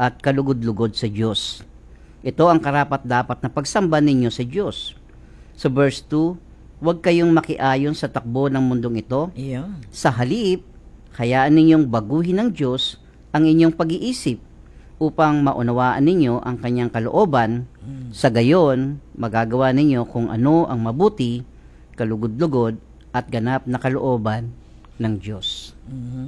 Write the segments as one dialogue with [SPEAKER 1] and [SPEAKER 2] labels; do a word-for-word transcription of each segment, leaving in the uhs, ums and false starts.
[SPEAKER 1] at kalugod-lugod sa Diyos. Ito ang karapat-dapat na pagsamba ninyo sa Diyos. Sa verse two, huwag kayong makiayon sa takbo ng mundong ito.
[SPEAKER 2] Yeah.
[SPEAKER 1] Sa halip, hayaan ninyong baguhin ng Diyos ang inyong pag-iisip upang maunawaan ninyo ang kanyang kalooban. Mm. Sa gayon, magagawa ninyo kung ano ang mabuti, kalugod-lugod, at ganap na kalooban ng Diyos.
[SPEAKER 2] Mm-hmm.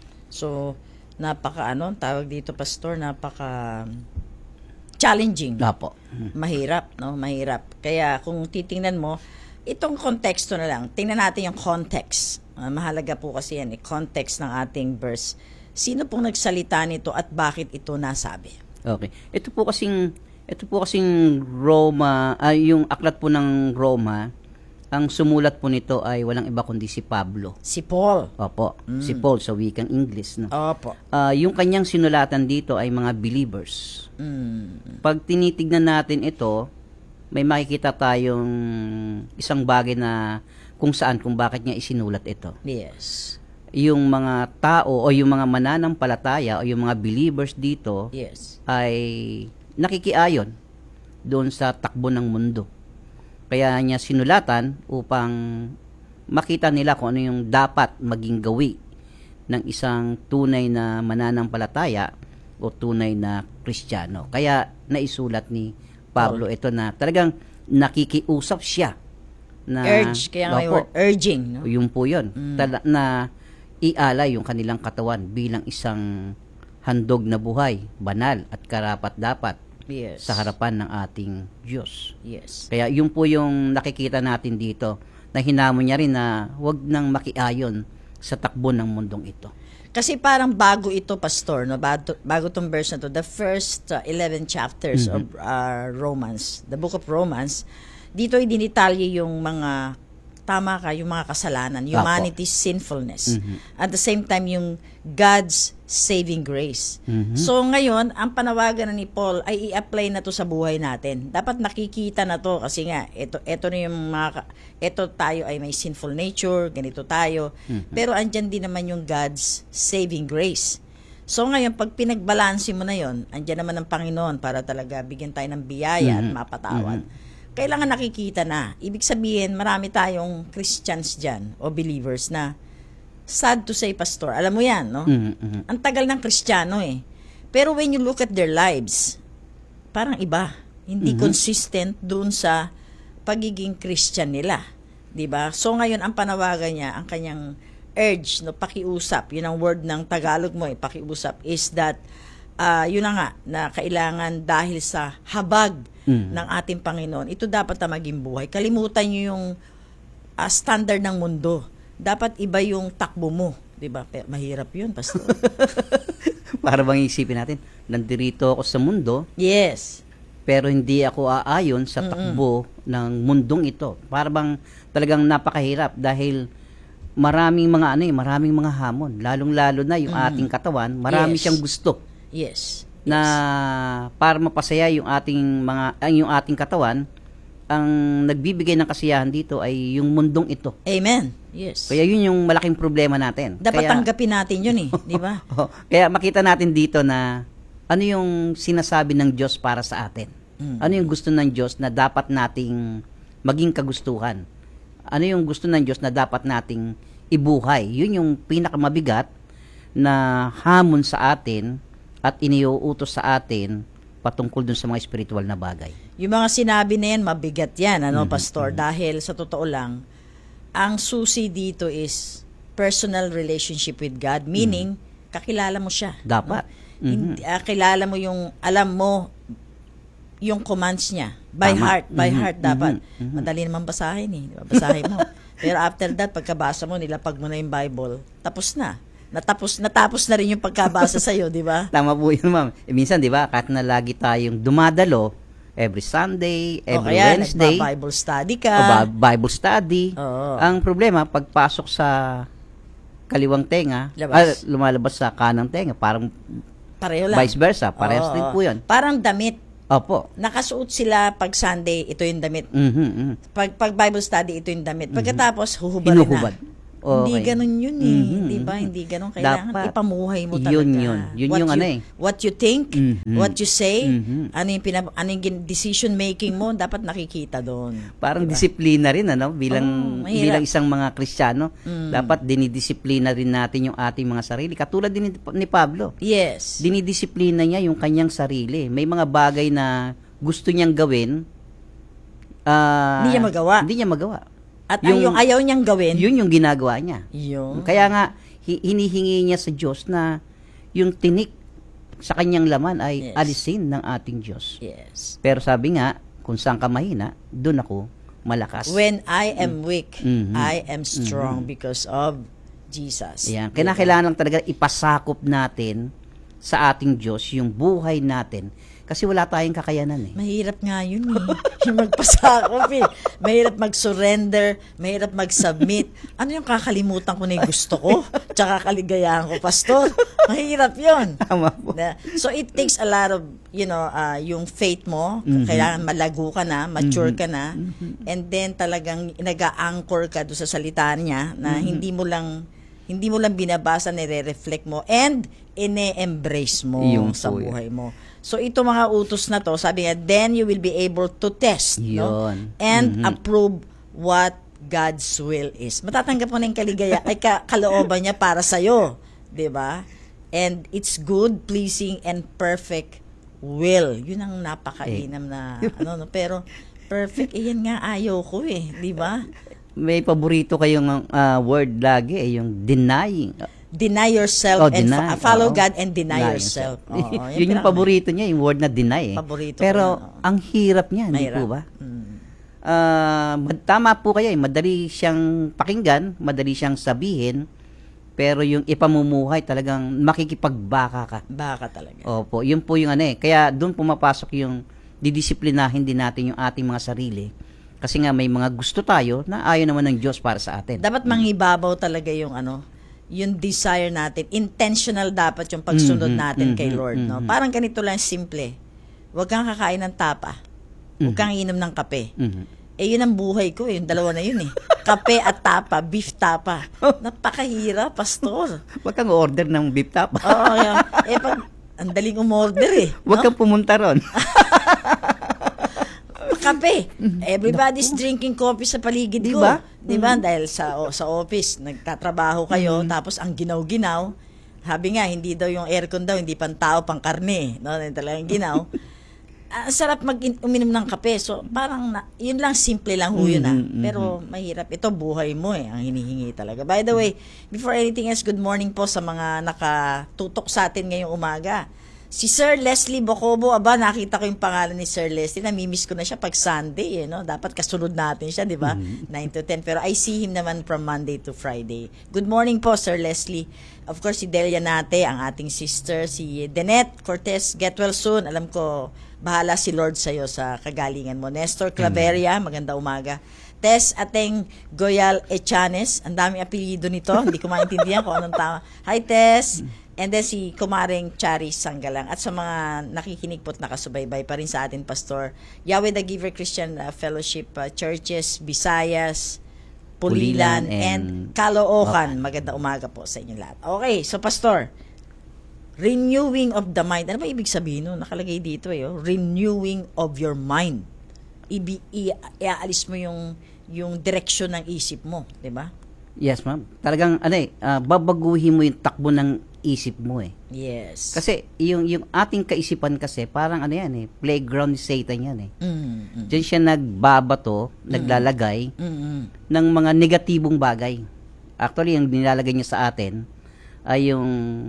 [SPEAKER 2] So, napaka ano, tawag dito, Pastor, napaka challenging.
[SPEAKER 1] Apo.
[SPEAKER 2] Mahirap, no? Mahirap. Kaya kung titingnan mo, itong konteksto na lang, tingnan natin yung context. Uh, mahalaga po kasi yan, eh, context ng ating verse. Sino pong nagsalita nito at bakit ito nasabi?
[SPEAKER 1] Okay. Ito po kasing ito po kasing Roma, ay uh, yung aklat po ng Roma, ang sumulat po nito ay walang iba kundi si Pablo.
[SPEAKER 2] Si Paul.
[SPEAKER 1] Opo,
[SPEAKER 2] Mm.
[SPEAKER 1] si Paul sa wikang English, no.
[SPEAKER 2] Opo.
[SPEAKER 1] Uh, yung kanyang sinulatan dito ay mga believers.
[SPEAKER 2] Mm.
[SPEAKER 1] Pag tinitignan natin ito, may makikita tayong isang bagay na kung saan, kung bakit niya isinulat ito.
[SPEAKER 2] Yes.
[SPEAKER 1] Yung mga tao o yung mga mananampalataya o yung mga believers dito,
[SPEAKER 2] yes,
[SPEAKER 1] ay nakikiayon doon sa takbo ng mundo. Kaya niya sinulatan upang makita nila kung ano yung dapat maging gawi ng isang tunay na mananampalataya o tunay na Kristiyano. Kaya naisulat ni Pablo ito na talagang nakikiusap siya na
[SPEAKER 2] urge, kaya nga may word, urging, no?
[SPEAKER 1] Yung po yun,
[SPEAKER 2] Mm.
[SPEAKER 1] tala, na ialay yung kanilang katawan bilang isang handog na buhay, banal at karapat-dapat
[SPEAKER 2] Yes.
[SPEAKER 1] sa harapan ng ating Diyos.
[SPEAKER 2] Yes.
[SPEAKER 1] Kaya yun po yung nakikita natin dito, na hinamon niya rin na huwag nang makiayon sa takbo ng mundong ito.
[SPEAKER 2] Kasi parang bago ito, Pastor, no? Bago, bago tong verse na to, the first uh, eleven chapters
[SPEAKER 1] Mhm.
[SPEAKER 2] of uh, Romans, the book of Romans, dito ay dinitalye yung mga, tama ka, yung mga kasalanan, humanity's sinfulness.
[SPEAKER 1] Mhm.
[SPEAKER 2] At the same time, yung God's saving grace.
[SPEAKER 1] Mhm.
[SPEAKER 2] So ngayon, ang panawagan na ni Paul ay i-apply na to sa buhay natin. Dapat nakikita na to kasi nga, ito, ito na yung mga, ito tayo ay may sinful nature, ganito tayo.
[SPEAKER 1] Mhm.
[SPEAKER 2] Pero andyan din naman yung God's saving grace. So ngayon, pag pinagbalanse mo na yon, andyan naman ang Panginoon para talaga bigyan tayo ng biyaya at
[SPEAKER 1] Mhm.
[SPEAKER 2] mapatawad.
[SPEAKER 1] Mhm.
[SPEAKER 2] Kailangan nakikita na. Ibig sabihin, marami tayong Christians dyan o believers na, sad to say, Pastor, alam mo yan, no?
[SPEAKER 1] Mhm, mhm.
[SPEAKER 2] Ang tagal ng Kristiyano eh. Pero when you look at their lives, parang iba. Hindi
[SPEAKER 1] Mhm.
[SPEAKER 2] consistent dun sa pagiging Christian nila. 'Di ba? So ngayon, ang panawagan niya, ang kanyang urge, no, pakiusap, yun ang word ng Tagalog mo eh, pakiusap, is that, uh, yun na nga, na kailangan dahil sa habag
[SPEAKER 1] Mhm.
[SPEAKER 2] ng ating Panginoon, ito dapat na maging buhay. Kalimutan nyo yung uh, standard ng mundo. Dapat iba yung takbo mo. Diba? Pero mahirap yun, Pastor.
[SPEAKER 1] Para bang isipin natin, nandirito ako sa mundo,
[SPEAKER 2] Yes.
[SPEAKER 1] pero hindi ako aayon sa takbo ng mundong ito. Para bang talagang napakahirap dahil maraming mga ano eh, maraming mga hamon. Lalong-lalo na yung
[SPEAKER 2] Mm.
[SPEAKER 1] ating katawan, marami
[SPEAKER 2] Yes.
[SPEAKER 1] siyang gusto
[SPEAKER 2] Yes.
[SPEAKER 1] na para mapasaya yung ating mga ang yung ating katawan. Ang nagbibigay ng kasiyahan dito ay yung mundong ito.
[SPEAKER 2] Amen. Yes.
[SPEAKER 1] Kaya yun yung malaking problema natin.
[SPEAKER 2] Dapat
[SPEAKER 1] Kaya,
[SPEAKER 2] tanggapin natin yun eh. Di ba?
[SPEAKER 1] Oh, kaya makita natin dito na ano yung sinasabi ng Diyos para sa atin.
[SPEAKER 2] Mm.
[SPEAKER 1] Ano yung gusto ng Diyos na dapat nating maging kagustuhan. Ano yung gusto ng Diyos na dapat nating ibuhay. Yun yung pinakamabigat na hamon sa atin at iniuutos sa atin patungkol dun sa mga spiritual na bagay.
[SPEAKER 2] Yung mga sinabi na yan, mabigat yan, ano,
[SPEAKER 1] Mhm,
[SPEAKER 2] Pastor? Dahil sa totoo lang, ang susi dito is personal relationship with God. Meaning, kakilala mo siya.
[SPEAKER 1] Dapat.
[SPEAKER 2] No? Hindi, ah, kilala mo yung, alam mo, yung commands niya. By
[SPEAKER 1] Tama.
[SPEAKER 2] heart. By
[SPEAKER 1] Mhm,
[SPEAKER 2] heart dapat.
[SPEAKER 1] mhm, mhm.
[SPEAKER 2] Madali naman basahin eh. Di ba? Basahin mo. Pero after that, pagkabasa mo, nilapag mo na yung Bible, tapos na. Natapos, natapos na rin yung pagkabasa sa'yo, di ba?
[SPEAKER 1] Tama po yun, ma'am. E, minsan, di ba, kahit na lagi tayong dumadalo, every Sunday,
[SPEAKER 2] O
[SPEAKER 1] every
[SPEAKER 2] kaya,
[SPEAKER 1] Wednesday,
[SPEAKER 2] nagba-Bible study ka.
[SPEAKER 1] o ba- Bible study.
[SPEAKER 2] Oo.
[SPEAKER 1] Ang problema, pagpasok sa kaliwang tenga,
[SPEAKER 2] Labas.
[SPEAKER 1] ah, lumalabas sa kanang tenga, parang
[SPEAKER 2] Pareho lang.
[SPEAKER 1] vice versa, parehas
[SPEAKER 2] Oo.
[SPEAKER 1] din po yun.
[SPEAKER 2] Parang damit.
[SPEAKER 1] Opo.
[SPEAKER 2] Nakasuot sila pag Sunday, ito yung damit.
[SPEAKER 1] Mhm, mhm.
[SPEAKER 2] Pag, pag Bible study, ito yung damit. Pagkatapos, huhubad na.
[SPEAKER 1] Hinuhubad.
[SPEAKER 2] Hindi
[SPEAKER 1] Okay.
[SPEAKER 2] ganun yun eh.
[SPEAKER 1] Mhm,
[SPEAKER 2] Di ba?
[SPEAKER 1] mhm.
[SPEAKER 2] Hindi ganun. Kailangan
[SPEAKER 1] Dapat,
[SPEAKER 2] ipamuhay mo talaga.
[SPEAKER 1] yun yun. Yun
[SPEAKER 2] what
[SPEAKER 1] yung
[SPEAKER 2] you,
[SPEAKER 1] ano eh.
[SPEAKER 2] What you think,
[SPEAKER 1] Mhm.
[SPEAKER 2] what you say,
[SPEAKER 1] Mhm.
[SPEAKER 2] ano yung, pinab- ano yung gin- decision making mo, dapat nakikita doon.
[SPEAKER 1] Parang
[SPEAKER 2] Diba?
[SPEAKER 1] disiplina rin, ano? Bilang,
[SPEAKER 2] Oo, mahirap.
[SPEAKER 1] bilang isang mga Kristiyano,
[SPEAKER 2] Mm.
[SPEAKER 1] dapat dinidisiplina rin natin yung ating mga sarili. Katulad din ni, ni Pablo.
[SPEAKER 2] Yes.
[SPEAKER 1] Dinidisiplina niya yung kanyang sarili. May mga bagay na gusto niyang gawin, ah,
[SPEAKER 2] Hindi niya magawa.
[SPEAKER 1] Hindi niya magawa.
[SPEAKER 2] At yung, yung ayaw niyang gawin,
[SPEAKER 1] Yun yung ginagawa niya.
[SPEAKER 2] yun.
[SPEAKER 1] Kaya nga, hi- hinihingi niya sa Diyos na yung tinik sa kanyang laman ay
[SPEAKER 2] Yes.
[SPEAKER 1] alisin ng ating Diyos.
[SPEAKER 2] Yes.
[SPEAKER 1] Pero sabi nga, kung saan ka mahina, doon ako malakas.
[SPEAKER 2] When I am weak,
[SPEAKER 1] Mhm.
[SPEAKER 2] I am strong because of Jesus.
[SPEAKER 1] Yan.
[SPEAKER 2] Diba?
[SPEAKER 1] Kinakailangan lang talaga ipasakop natin sa ating Diyos yung buhay natin. Kasi wala tayong kakayanan eh.
[SPEAKER 2] Mahirap nga yun eh. Yung magpasakop eh. Mahirap mag-surrender, mahirap mag-submit. Ano yung kakalimutan ko na yung gusto ko? Tsaka kaligayahan ko, pastor. Mahirap yun.
[SPEAKER 1] Tama po.
[SPEAKER 2] Na- So it takes a lot of, you know, uh, yung faith mo,
[SPEAKER 1] Mhm.
[SPEAKER 2] kailangan malago ka na, mature
[SPEAKER 1] Mhm.
[SPEAKER 2] ka na, and then talagang nag-a-anchor ka doon sa salita niya na hindi mo lang hindi mo lang binabasa, nire-reflect mo, and ine-embrace mo
[SPEAKER 1] Yung
[SPEAKER 2] sa
[SPEAKER 1] po yun.
[SPEAKER 2] buhay mo. So ito mga utos na to, sabi nga, then you will be able to test, no?
[SPEAKER 1] Yun.
[SPEAKER 2] And
[SPEAKER 1] Mhm.
[SPEAKER 2] approve what God's will is. Matatanggap mo na yung kaligaya, ay ka, kalooban niya para sa'yo. 'Di ba? And it's good, pleasing, and perfect will. Yun ang napakainam na, ano, no? Pero, perfect, iyan nga ayaw ko eh. 'Di ba?
[SPEAKER 1] May paborito kayong ah, word lagi eh, yung denying.
[SPEAKER 2] Deny yourself
[SPEAKER 1] Oh,
[SPEAKER 2] and
[SPEAKER 1] deny.
[SPEAKER 2] fo- follow
[SPEAKER 1] Oo.
[SPEAKER 2] God and deny,
[SPEAKER 1] Deny
[SPEAKER 2] yourself.
[SPEAKER 1] yourself.
[SPEAKER 2] Oo,
[SPEAKER 1] Yun yung
[SPEAKER 2] pinaka-
[SPEAKER 1] paborito niya, yung word na deny eh.
[SPEAKER 2] Paborito ko
[SPEAKER 1] Pero
[SPEAKER 2] yan, oo.
[SPEAKER 1] ang hirap niya, hindi
[SPEAKER 2] Mahirap.
[SPEAKER 1] po ba?
[SPEAKER 2] Mm.
[SPEAKER 1] Ah, mad- tama po kayo eh, madali siyang pakinggan, madali siyang sabihin, pero yung ipamumuhay talagang makikipagbaka ka.
[SPEAKER 2] Baka talaga.
[SPEAKER 1] Opo, yun po yung ano eh. Kaya doon pumapasok yung didisiplinahin din natin yung ating mga sarili. Kasi nga may mga gusto tayo na ayaw naman ng Diyos para sa atin.
[SPEAKER 2] Dapat manghibabaw talaga yung ano, yung desire natin. Intentional dapat yung pagsunod
[SPEAKER 1] Mhm,
[SPEAKER 2] natin kay
[SPEAKER 1] mhm,
[SPEAKER 2] Lord, no?
[SPEAKER 1] mhm.
[SPEAKER 2] Parang ganito lang simple. Huwag kang kakain ng tapa. Huwag
[SPEAKER 1] Mhm.
[SPEAKER 2] kang inom ng kape.
[SPEAKER 1] Mhm.
[SPEAKER 2] Eh, yun ang buhay ko eh. Yung dalawa na yun eh. Kape at tapa, beef tapa. Napakahirap, pastor.
[SPEAKER 1] Huwag kang order ng beef tapa.
[SPEAKER 2] Oo, yan. Eh, pag, ang daling umorder eh.
[SPEAKER 1] Huwag
[SPEAKER 2] no?
[SPEAKER 1] kang pumunta ron.
[SPEAKER 2] Kape. Everybody's drinking coffee sa paligid ko.
[SPEAKER 1] Diba?
[SPEAKER 2] Di ba? Dahil sa o, sa office, nagtatrabaho kayo, tapos ang ginaw-ginaw, sabi nga, hindi daw yung aircon daw, hindi pang tao, pang karne. No? Talagang ginaw. Ang sarap mag uminom ng kape. So, parang, na, yun lang, simple lang ho yun ah.
[SPEAKER 1] Mhm, mhm.
[SPEAKER 2] Pero, mahirap. Ito, buhay mo eh, ang hinihingi talaga. By the way, before anything else, good morning po sa mga nakatutok sa atin ngayong umaga. Si Sir Leslie Bocobo, aba, nakita ko yung pangalan ni Sir Leslie, namimiss ko na siya pag Sunday, eh, no? Dapat kasunod natin siya, di ba? nine to ten. Pero I see him naman from Monday to Friday. Good morning po, Sir Leslie. Of course, si Delia Nate, ang ating sister, si Denette Cortez, get well soon. Alam ko, bahala si Lord sa'yo sa kagalingan mo. Nestor Claveria, maganda umaga. Tess Ateng Goyal Echanes, ang dami apelyido nito, hindi ko maintindihan kung anong tama. Hi, Tess. And then si Kumaring Charis Sanggalang. At sa mga nakikinig po't nakasubaybay pa rin sa atin, Pastor, Yahweh the Giver Christian uh, Fellowship uh, Churches, Visayas, Pulilan,
[SPEAKER 1] Pulilan,
[SPEAKER 2] and,
[SPEAKER 1] and
[SPEAKER 2] Caloocan. Maganda umaga po sa inyo lahat. Okay, so Pastor, renewing of the mind. Ano ba ibig sabihin nun? Nakalagay dito eh. Oh. Renewing of your mind. Ibi, i, iaalis mo yung, yung direksyon ng isip mo. Di ba?
[SPEAKER 1] Yes, ma'am. Talagang, ano eh, ah, babaguhin mo yung takbo ng isip mo eh.
[SPEAKER 2] Yes.
[SPEAKER 1] Kasi, yung, yung ating kaisipan kasi, parang ano yan eh, playground ni Satan yan eh.
[SPEAKER 2] Mm, mm,
[SPEAKER 1] Diyan siya nagbabato, naglalagay
[SPEAKER 2] mm, mm.
[SPEAKER 1] ng mga negatibong bagay. Actually, yung nilalagay niya sa atin ay yung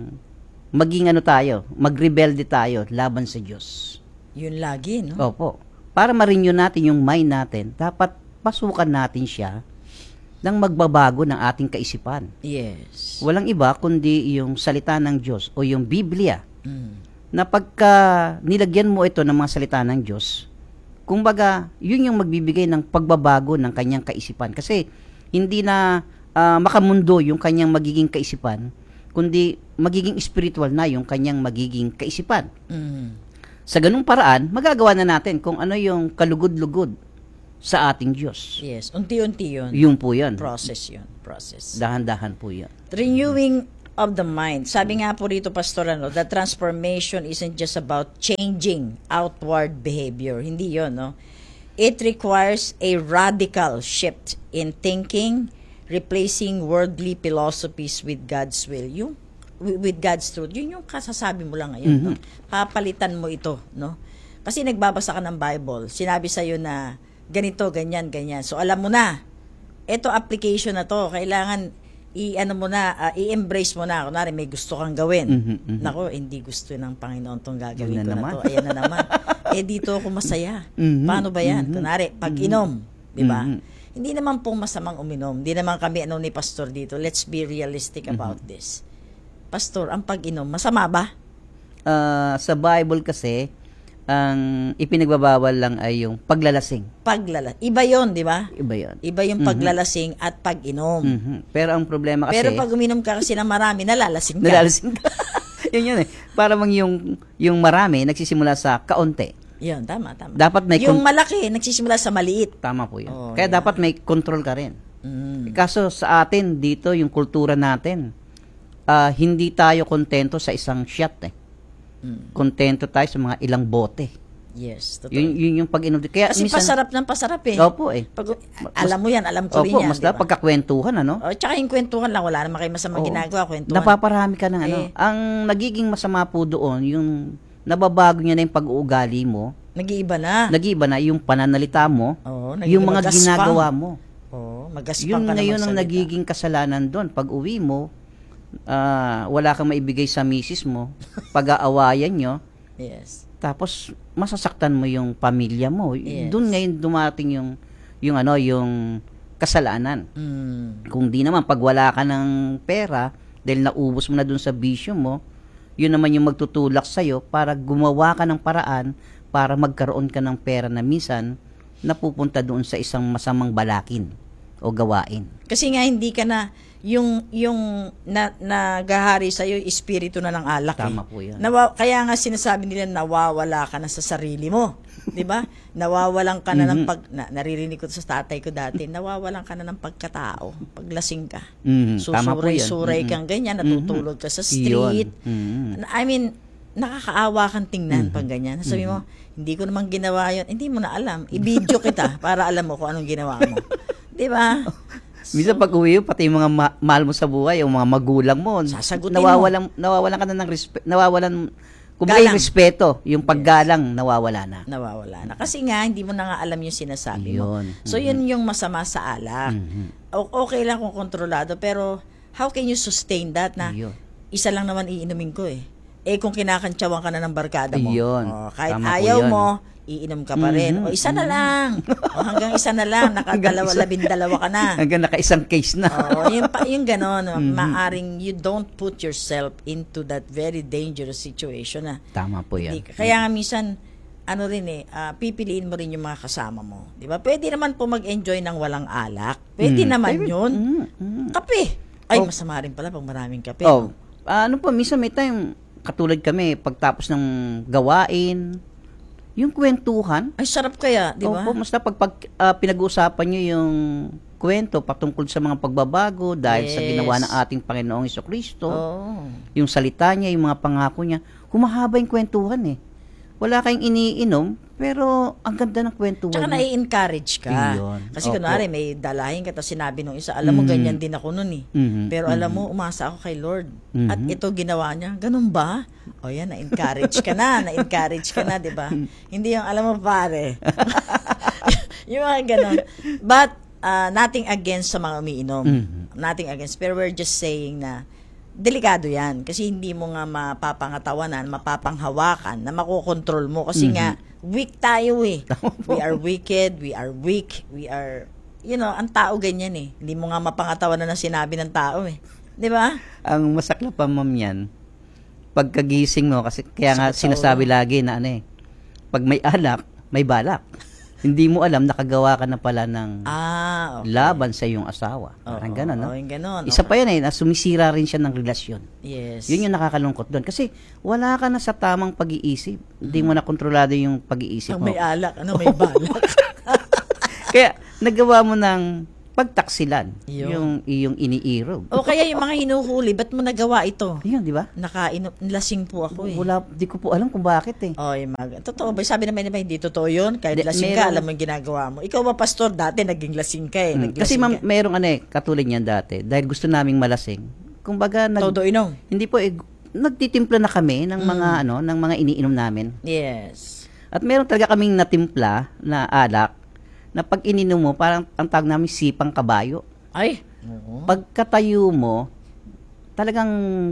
[SPEAKER 1] maging ano tayo, magrebelde tayo laban sa Diyos.
[SPEAKER 2] Yun lagi, no?
[SPEAKER 1] Opo. Para ma-renew natin yung mind natin, dapat pasukan natin siya ng magbabago ng ating kaisipan.
[SPEAKER 2] Yes.
[SPEAKER 1] Walang iba kundi yung salita ng Diyos o yung Biblia
[SPEAKER 2] Mm.
[SPEAKER 1] na pagka nilagyan mo ito ng mga salita ng Diyos, kumbaga, yun yung magbibigay ng pagbabago ng kanyang kaisipan. Kasi hindi na ah, makamundo yung kanyang magiging kaisipan, kundi magiging spiritual na yung kanyang magiging kaisipan.
[SPEAKER 2] Mm.
[SPEAKER 1] Sa ganung paraan, magagawa na natin kung ano yung kalugod-lugod sa ating Diyos.
[SPEAKER 2] Yes, unti-unti yun.
[SPEAKER 1] Yun po yan.
[SPEAKER 2] Process yun. Process.
[SPEAKER 1] Dahan-dahan po yan.
[SPEAKER 2] Renewing of the mind. Sabi nga po rito, Pastor, ano, the transformation isn't just about changing outward behavior. Hindi yun, no? It requires a radical shift in thinking, replacing worldly philosophies with God's will. Yung, with God's truth. Yun yung kasasabi mo lang ngayon,
[SPEAKER 1] Mhm.
[SPEAKER 2] no? Papalitan mo ito, no? Kasi nagbabasa ka ng Bible, sinabi sa'yo na ganito, ganyan, ganyan. So, alam mo na, ito application na to, kailangan i-ano mo na, ah, i-embrace mo na. Kunwari, may gusto kang gawin.
[SPEAKER 1] Mhm, mhm.
[SPEAKER 2] Nako, hindi gusto ng Panginoon tong gagawin
[SPEAKER 1] Yan na
[SPEAKER 2] ko na
[SPEAKER 1] naman.
[SPEAKER 2] to. Ayan na naman. Eh, dito ako masaya.
[SPEAKER 1] Mhm,
[SPEAKER 2] Paano ba yan?
[SPEAKER 1] mhm,
[SPEAKER 2] Kunwari, pag-inom, di ba?
[SPEAKER 1] Mhm.
[SPEAKER 2] Hindi naman pong masamang uminom. Hindi naman kami, ano ni Pastor dito, let's be realistic about this. Pastor, ang pag-inom, masama ba?
[SPEAKER 1] Ah, sa Bible kasi, ang ipinagbabawal lang ay yung paglalasing.
[SPEAKER 2] Paglala. Iba yon, di ba?
[SPEAKER 1] Iba yan.
[SPEAKER 2] Iba yung paglalasing at pag-inom.
[SPEAKER 1] Mhm. Pero ang problema kasi,
[SPEAKER 2] Pero pag uminom ka kasi ng marami, nalalasing ka.
[SPEAKER 1] nalalasing ka. Yun yun eh. Para bang yung, yung marami, nagsisimula sa kaunti.
[SPEAKER 2] Yun, tama, tama.
[SPEAKER 1] Dapat may
[SPEAKER 2] Yung
[SPEAKER 1] kon-
[SPEAKER 2] malaki, nagsisimula sa maliit.
[SPEAKER 1] Tama po yun.
[SPEAKER 2] Oh,
[SPEAKER 1] Kaya
[SPEAKER 2] yeah.
[SPEAKER 1] dapat may control ka rin.
[SPEAKER 2] Mm.
[SPEAKER 1] Kaso sa atin, dito, yung kultura natin, ah, hindi tayo kontento sa isang shot eh.
[SPEAKER 2] Mm.
[SPEAKER 1] Kontento tayo sa mga ilang bote.
[SPEAKER 2] Yes, totoo.
[SPEAKER 1] Yun, yun yung pag-inom. Kaya
[SPEAKER 2] Kasi
[SPEAKER 1] minsan,
[SPEAKER 2] pasarap ng pasarap eh.
[SPEAKER 1] Opo eh.
[SPEAKER 2] Pag, alam mo yan, alam ko rin
[SPEAKER 1] Opo,
[SPEAKER 2] yan.
[SPEAKER 1] mas na
[SPEAKER 2] diba?
[SPEAKER 1] pagkakwentuhan, ano?
[SPEAKER 2] O, tsaka yung kwentuhan lang, wala naman kayo masamang
[SPEAKER 1] Oo.
[SPEAKER 2] ginagawa, kwentuhan.
[SPEAKER 1] Napaparami ka ng ano.
[SPEAKER 2] Eh.
[SPEAKER 1] Ang nagiging masama po doon, yung nababago niya na yung pag-uugali mo,
[SPEAKER 2] Nag-iiba na.
[SPEAKER 1] nag-iiba na yung pananalita mo,
[SPEAKER 2] Oo,
[SPEAKER 1] yung
[SPEAKER 2] nagiging
[SPEAKER 1] mga
[SPEAKER 2] magaspang.
[SPEAKER 1] ginagawa mo.
[SPEAKER 2] Oo, magaspang
[SPEAKER 1] Yun
[SPEAKER 2] ka na
[SPEAKER 1] ngayon ang
[SPEAKER 2] magsalita.
[SPEAKER 1] nagiging kasalanan doon. Pag uwi mo, ah, wala kang maibigay sa misis mo, pag-aawayan nyo,
[SPEAKER 2] Yes.
[SPEAKER 1] tapos masasaktan mo yung pamilya mo.
[SPEAKER 2] Yes.
[SPEAKER 1] Doon ngayon dumating yung yung ano, yung kasalanan.
[SPEAKER 2] Mm.
[SPEAKER 1] Kung di naman pag wala ka ng pera dahil naubos mo na doon sa bisyo mo, yun naman yung magtutulak sa para gumawa ka ng paraan para magkaroon ka ng pera na minsan napupunta doon sa isang masamang balakin o gawain.
[SPEAKER 2] Kasi nga hindi ka na yung yung na, nagahari sa iyo espiritu na ng alak.
[SPEAKER 1] Tama
[SPEAKER 2] eh.
[SPEAKER 1] po 'yan.
[SPEAKER 2] Nawa, kaya nga sinasabi nila nawawala ka na sa sarili mo, 'di ba? Nawawalan ka na ng pag na, naririnig ko to sa tatay ko dati, nawawalan ka na ng pagkatao, paglasing ka.
[SPEAKER 1] Mhm, tama po 'yan.
[SPEAKER 2] Susuray-suray
[SPEAKER 1] Mhm.
[SPEAKER 2] kang ganyan, natutulog ka sa street.
[SPEAKER 1] Yun. Mhm.
[SPEAKER 2] I mean, nakakaawa kang tingnan pag ganyan. Sabi mo, hindi ko naman ginawa yun. Hindi mo na alam. I-video kita para alam mo kung anong ginawa mo. Di ba?
[SPEAKER 1] Minsan pag uwi mo, pati yung mga ma- mahal mo sa buhay, yung mga magulang mo,
[SPEAKER 2] Sasagutin
[SPEAKER 1] nawawalan, nawawalan ka na ng respeto, nawawalan, kung
[SPEAKER 2] Galang.
[SPEAKER 1] may respeto, yung paggalang, nawawala na.
[SPEAKER 2] Nawawala na. Kasi nga, hindi mo na nga alam yung sinasabi mo.
[SPEAKER 1] Yun.
[SPEAKER 2] So, yun yung masama sa alak.
[SPEAKER 1] Mhm.
[SPEAKER 2] O- okay lang kung kontrolado, pero how can you sustain that na
[SPEAKER 1] Yun.
[SPEAKER 2] isa lang naman iinumin ko eh. Eh, kung kinakantsawan ka na ng barkada mo,
[SPEAKER 1] Yun.
[SPEAKER 2] oh, kahit
[SPEAKER 1] Tama po
[SPEAKER 2] ayaw
[SPEAKER 1] yun.
[SPEAKER 2] mo, iinom ka pa rin.
[SPEAKER 1] Mhm.
[SPEAKER 2] O, isa na lang. O, hanggang isa na lang. Nakadalawa,
[SPEAKER 1] isa.
[SPEAKER 2] labindalawa ka na.
[SPEAKER 1] Hanggang naka-isang case na.
[SPEAKER 2] Oo, yung, pa, yung ganon,
[SPEAKER 1] Mhm.
[SPEAKER 2] maaring you don't put yourself into that very dangerous situation na.
[SPEAKER 1] Tama po yan.
[SPEAKER 2] Hindi ka- Kaya nga minsan, ano rin eh, ah, pipiliin mo rin yung mga kasama mo. Di ba? Pwede naman po mag-enjoy ng walang alak. Pwede
[SPEAKER 1] Mm.
[SPEAKER 2] naman
[SPEAKER 1] Pwede.
[SPEAKER 2] yun.
[SPEAKER 1] Mm, mm.
[SPEAKER 2] Kape. Ay,
[SPEAKER 1] Oh.
[SPEAKER 2] masama rin pala pag maraming kape.
[SPEAKER 1] Oh,
[SPEAKER 2] no?
[SPEAKER 1] ano po, minsan may time, katulad kami, pagtapos ng gawain, yung kwentuhan,
[SPEAKER 2] Ay, sarap kaya, di ba?
[SPEAKER 1] opo, basta pag, pag ah, pinag-uusapan nyo yung kwento patungkol sa mga pagbabago dahil sa
[SPEAKER 2] Yes.
[SPEAKER 1] ginawa ng ating Panginoong Hesukristo,
[SPEAKER 2] Oo.
[SPEAKER 1] yung salita niya, yung mga pangako niya, humahaba yung kwentuhan eh. Wala kayong iniinom, pero ang ganda ng kwentuhan
[SPEAKER 2] Tsaka
[SPEAKER 1] niya.
[SPEAKER 2] nai-encourage ka.
[SPEAKER 1] Iyon.
[SPEAKER 2] Kasi
[SPEAKER 1] Opo.
[SPEAKER 2] kunwari, may dalahin ka, tapos sinabi nung isa, alam mo,
[SPEAKER 1] Mhm.
[SPEAKER 2] ganyan din ako nun eh.
[SPEAKER 1] Mhm.
[SPEAKER 2] Pero alam mo, umasa ako kay Lord.
[SPEAKER 1] Mhm.
[SPEAKER 2] At ito ginawa niya. Ganun ba? O yan, na-encourage ka na. Na-encourage ka na, di ba? Hindi yung, alam mo, pare. yung mga ganun. But, uh, nothing against sa mga umiinom.
[SPEAKER 1] Mhm.
[SPEAKER 2] Nothing against. Pero we're just saying na, delikado yan. Kasi hindi mo nga mapapangatawanan, mapapanghawakan, na makokontrol mo. Kasi nga, weak tayo eh. We are wicked, we are weak, we are, you know, ang tao ganyan eh. Hindi mo nga mapangatawanan na sinabi ng tao eh. Di ba?
[SPEAKER 1] Ang masaklap pa, ma'am, yan, pagkagising mo, kasi kaya nga
[SPEAKER 2] Sakit sa
[SPEAKER 1] sinasabi lagi na ano eh, pag may alak, may balak. Hindi mo alam, nakagawa ka na pala ng
[SPEAKER 2] Ah, okay.
[SPEAKER 1] laban sa iyong asawa.
[SPEAKER 2] Oo,
[SPEAKER 1] Parang gano'n, no?
[SPEAKER 2] oo, yung ganon.
[SPEAKER 1] Isa
[SPEAKER 2] Okay.
[SPEAKER 1] pa yan eh, na sumisira rin siya ng relasyon.
[SPEAKER 2] Yes.
[SPEAKER 1] Yun yung nakakalungkot doon. Kasi wala ka na sa tamang pag-iisip. Hindi mo na kontrolado yung pag-iisip
[SPEAKER 2] Pag
[SPEAKER 1] mo.
[SPEAKER 2] may alak, ano, may balak.
[SPEAKER 1] Kaya nagawa mo ng pagtaksilan
[SPEAKER 2] Yun.
[SPEAKER 1] yung iyong iniirog.
[SPEAKER 2] O kaya yung mga hinuhuli, ba't mo nagawa ito?
[SPEAKER 1] Yun, di ba?
[SPEAKER 2] Nakainom, lasing po ako eh.
[SPEAKER 1] Wala, di ko po alam kung bakit eh.
[SPEAKER 2] Oy, mag. Totoo ba? Sabi naman naman hindi totoo 'yun. Kahit
[SPEAKER 1] Di-
[SPEAKER 2] lasing ka,
[SPEAKER 1] meron-
[SPEAKER 2] alam mo yung ginagawa mo. Ikaw ba, pastor, dati naging lasing ka eh.
[SPEAKER 1] Mm.
[SPEAKER 2] Naglasing
[SPEAKER 1] Kasi ma'am,
[SPEAKER 2] ka.
[SPEAKER 1] merong ano eh, katulad niyan dati, dahil gusto naming malasing. Kumbaga, nag,
[SPEAKER 2] Todo inom.
[SPEAKER 1] hindi po eh, nagtitimpla na kami ng mga
[SPEAKER 2] Mm.
[SPEAKER 1] ano, ng mga iniinom namin.
[SPEAKER 2] Yes.
[SPEAKER 1] At meron talaga kaming natimpla na alak na pag ininom mo, parang ang tawag namin sipang kabayo.
[SPEAKER 2] Ay. Oo.
[SPEAKER 1] Pagkatayo mo, talagang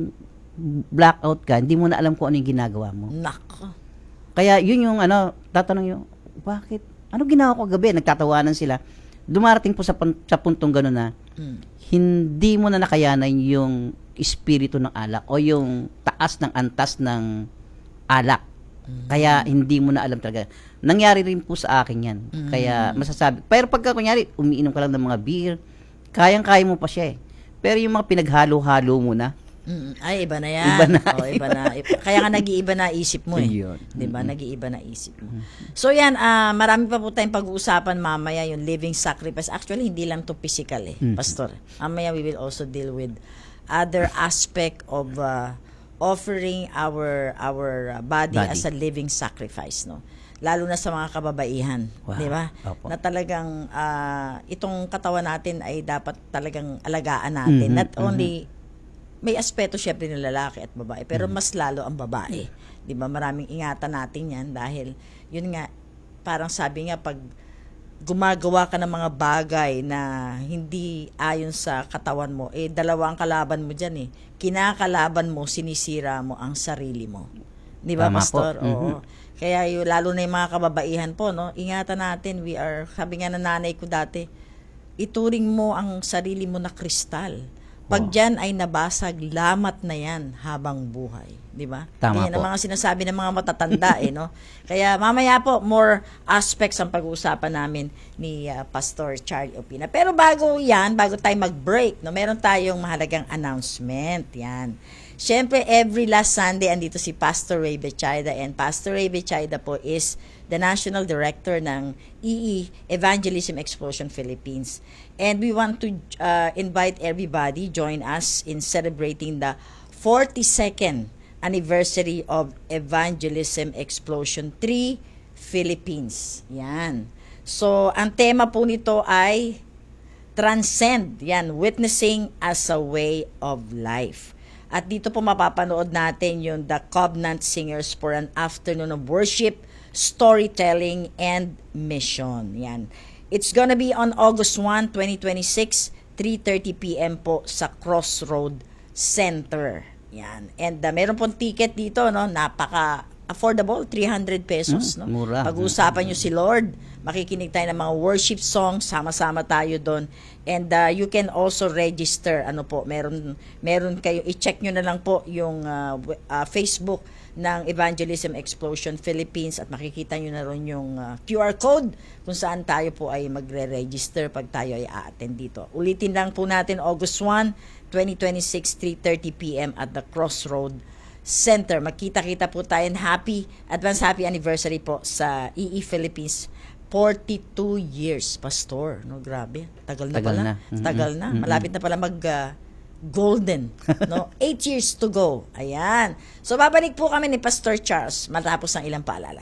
[SPEAKER 1] blackout ka, hindi mo na alam kung ano yung ginagawa mo.
[SPEAKER 2] Nako.
[SPEAKER 1] Kaya yun yung ano, tatanong yung, bakit? Ano ginawa ko gabi? Nagtatawanan sila. Dumarating po sa, pun- sa puntong gano'n na,
[SPEAKER 2] Mm.
[SPEAKER 1] hindi mo na nakayanan yung espiritu ng alak o yung taas ng antas ng alak. Kaya hindi mo na alam talaga. Nangyari rin po sa akin yan. Kaya masasabi. Pero pagka kunyari, umiinom ka lang ng mga beer, kayang-kaya mo pa siya eh. Pero yung mga pinaghalo-halo mo na,
[SPEAKER 2] Mm, ay, iba na yan.
[SPEAKER 1] Iba na.
[SPEAKER 2] Oh, iba na. Kaya nga nag-iiba na isip mo eh.
[SPEAKER 1] Yun.
[SPEAKER 2] 'Di ba? Nag-iiba na isip mo. So yan, ah, marami pa po tayong pag-uusapan mamaya yung living sacrifice. Actually, hindi lang to physical eh, pastor. Mamaya we will also deal with other aspect of ah, offering our our ah, body,
[SPEAKER 1] Body.
[SPEAKER 2] as a living sacrifice, no. Lalo na sa mga kababaihan,
[SPEAKER 1] Wow.
[SPEAKER 2] 'di ba?
[SPEAKER 1] Opo.
[SPEAKER 2] Na talagang ah, itong katawan natin ay dapat talagang alagaan natin.
[SPEAKER 1] Mhm,
[SPEAKER 2] Not only may aspeto syempre ng lalaki at babae, pero mas lalo ang babae. 'Di ba? Maraming ingatan natin 'yan dahil yun nga parang sabi nga pag gumagawa ka ng mga bagay na hindi ayon sa katawan mo, eh dalawang kalaban mo diyan eh. Kinakalaban mo, sinisira mo ang sarili mo. 'Di ba,
[SPEAKER 1] Tama po.
[SPEAKER 2] pastor?
[SPEAKER 1] Mhm.
[SPEAKER 2] Oo. Kaya yung, lalo na yung mga kababaihan po, no? Ingatan natin, we are, sabi nga ng nanay ko dati, ituring mo ang sarili mo na kristal. Pag
[SPEAKER 1] Wow.
[SPEAKER 2] dyan ay nabasag, lamat na yan habang buhay. Di ba?
[SPEAKER 1] Tama
[SPEAKER 2] Yan
[SPEAKER 1] po.
[SPEAKER 2] ang mga sinasabi ng mga matatanda eh, no? Kaya mamaya po, more aspects ang pag-uusapan namin ni uh, Pastor Charlie Opina. Pero bago yan, bago tayo mag-break, no, meron tayong mahalagang announcement. Yan. Siyempre, every last Sunday, andito si Pastor Ray Bechaida. And Pastor Ray Bechaida po is the National Director ng E E, Evangelism Explosion Philippines. And we want to uh, invite everybody join us in celebrating the forty-second anniversary of Evangelism Explosion three Philippines. Yan. So, ang tema po nito ay Transcend. Yan, witnessing as a way of life. At dito po mapapanood natin yung The Covenant Singers for an afternoon of worship, storytelling, and mission. Yan. It's gonna be on August first, twenty twenty-six, three thirty p.m. po sa Crossroad Center. Yan. And uh, meron pong ticket dito, no? Napaka affordable, three hundred pesos, no?
[SPEAKER 1] Hmm, mura.
[SPEAKER 2] Pag-uusapan nyo si Lord, makikinig tayo ng mga worship songs, sama-sama tayo doon. And uh, you can also register, ano po, meron meron kayo, i-check nyo na lang po yung uh, w- uh, Facebook ng Evangelism Explosion Philippines at makikita nyo na rin yung uh, Q R code kung saan tayo po ay magre-register pag tayo ay a-attend dito. Ulitin lang po natin, August first, twenty twenty-six, three thirty p.m. at the Crossroad Center. Magkita-kita po tayo, and happy, advance happy anniversary po sa E E Philippines. forty-two years, Pastor. No, grabe. Tagal na
[SPEAKER 1] Tagal
[SPEAKER 2] pala.
[SPEAKER 1] na. Mm-mm.
[SPEAKER 2] Tagal na.
[SPEAKER 1] Mm-mm.
[SPEAKER 2] Malapit na pala mag uh, golden. No? Eight years to go. Ayan. So, babalik po kami ni Pastor Charles matapos ng ilang paalala.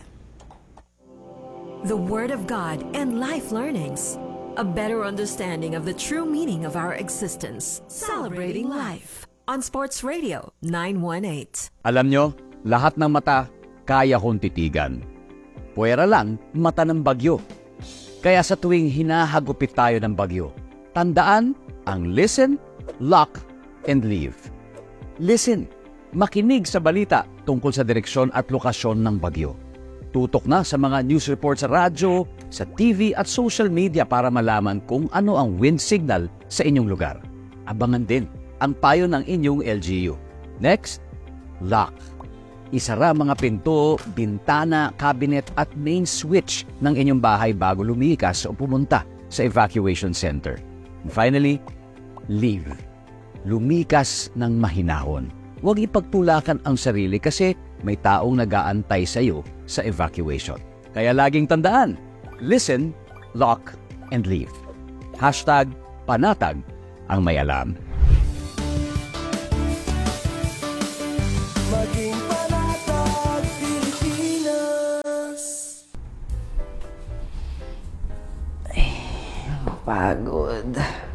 [SPEAKER 3] The Word of God and life learnings. A better understanding of the true meaning of our existence. Celebrating life. On Sports Radio nine one eight.
[SPEAKER 4] Alam nyo, lahat ng mata kaya kong titigan. Puwera lang, mata ng bagyo. Kaya sa tuwing hinahagupit tayo ng bagyo, tandaan ang listen, lock, and leave. Listen, makinig sa balita tungkol sa direksyon at lokasyon ng bagyo. Tutok na sa mga news report sa radyo, sa T V at social media para malaman kung ano ang wind signal sa inyong lugar. Abangan din ang payo ng inyong L G U. Next, lock. Isara mga pinto, bintana, cabinet at main switch ng inyong bahay bago lumikas o pumunta sa evacuation center. And finally, leave. Lumikas ng mahinahon. Huwag ipagtulakan ang sarili kasi may taong nag-aantay sa iyo sa evacuation. Kaya laging tandaan, listen, lock, and leave. Hashtag panatag ang may alam.
[SPEAKER 5] Maging panatag Pilipinas.
[SPEAKER 1] Pagod.